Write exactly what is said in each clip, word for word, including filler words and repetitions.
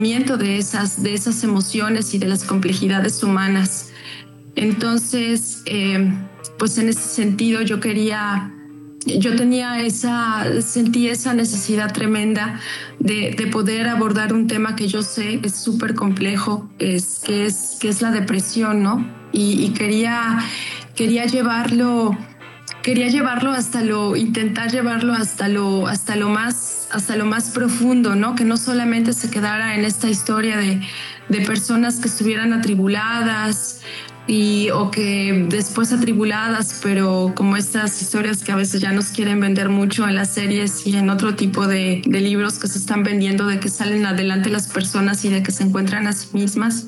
de esas, de esas emociones y de las complejidades humanas. Entonces, eh, pues en ese sentido yo quería, yo tenía esa, sentí esa necesidad tremenda de, de poder abordar un tema que yo sé es súper complejo, es, que, es, que es la depresión, ¿no? Y, y quería, quería llevarlo... Quería llevarlo hasta lo, intentar llevarlo hasta lo, hasta lo más, hasta lo más profundo, ¿no? Que no solamente se quedara en esta historia de, de personas que estuvieran atribuladas y, o que después atribuladas, pero como estas historias que a veces ya nos quieren vender mucho en las series y en otro tipo de, de libros que se están vendiendo, de que salen adelante las personas y de que se encuentran a sí mismas,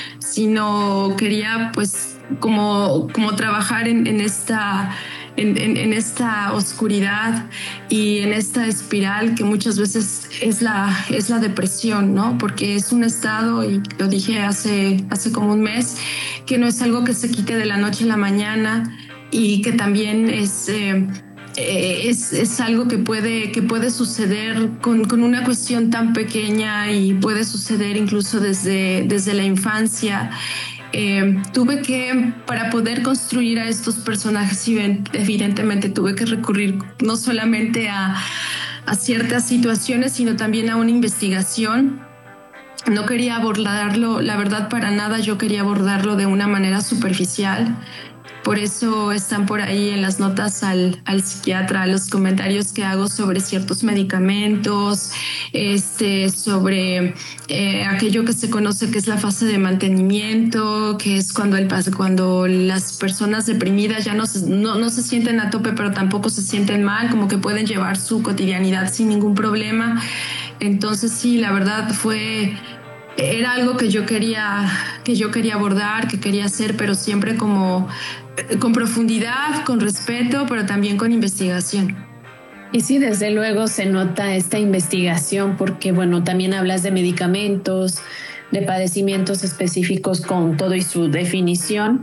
sino quería pues como, como trabajar en, en esta... En, en, en esta oscuridad y en esta espiral que muchas veces es la, es la depresión, ¿no? Porque es un estado, y lo dije hace, hace como un mes, que no es algo que se quite de la noche a la mañana y que también es... Eh, Es, es algo que puede, que puede suceder con, con una cuestión tan pequeña y puede suceder incluso desde, desde la infancia. Eh, tuve que, para poder construir a estos personajes, evidentemente tuve que recurrir no solamente a, a ciertas situaciones, sino también a una investigación. No quería abordarlo, la verdad, para nada, yo quería abordarlo de una manera superficial. Por eso están por ahí en las notas al, al psiquiatra los comentarios que hago sobre ciertos medicamentos, este, sobre eh, aquello que se conoce que es la fase de mantenimiento, que es cuando, el, cuando las personas deprimidas ya no se, no, no se sienten a tope, pero tampoco se sienten mal, como que pueden llevar su cotidianidad sin ningún problema. Entonces sí, la verdad fue... Era algo que yo quería, que yo quería abordar, que quería hacer, pero siempre como con profundidad, con respeto, pero también con investigación. Y sí, desde luego se nota esta investigación porque, bueno, también hablas de medicamentos, de padecimientos específicos con todo y su definición.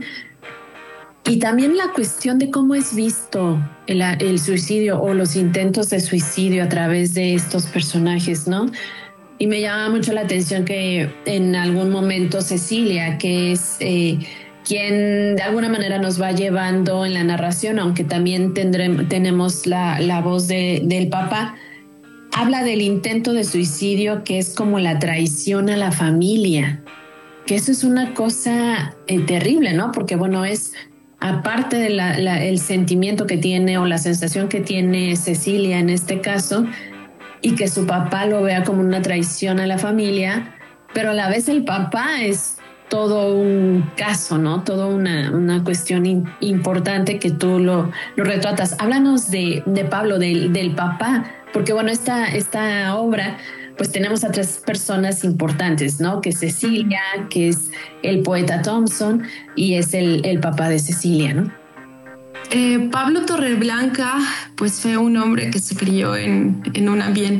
Y también la cuestión de cómo es visto el, el suicidio o los intentos de suicidio a través de estos personajes, ¿no? Y me llama mucho la atención que en algún momento Cecilia, que es eh, quien de alguna manera nos va llevando en la narración, aunque también tendremos, tenemos la, la voz de, del papá, habla del intento de suicidio, que es como la traición a la familia, que eso es una cosa eh, terrible, ¿no? Porque bueno, es aparte del el sentimiento que tiene o la sensación que tiene Cecilia en este caso, y que su papá lo vea como una traición a la familia, pero a la vez el papá es todo un caso, ¿no? Toda una, una cuestión in, importante que tú lo, lo retratas. Háblanos de, de Pablo, del, del papá, porque bueno, esta, esta obra, pues tenemos a tres personas importantes, ¿no? Que es Cecilia, que es el poeta Thompson y es el, el papá de Cecilia, ¿no? Eh, Pablo Torreblanca, pues fue un hombre que se crió en, en un ambiente